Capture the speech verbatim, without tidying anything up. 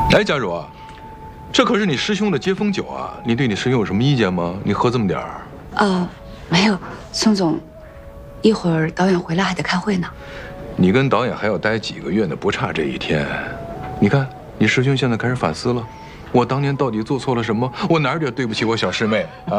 哎，佳茹啊，这可是你师兄的接风酒啊！你对你师兄有什么意见吗？你喝这么点儿？ 哦，没有，宋总，一会儿导演回来还得开会呢。 你跟导演还要待几个月呢，不差这一天。你看，你师兄现在开始反思了，我当年到底做错了什么？我哪儿点对不起我小师妹啊？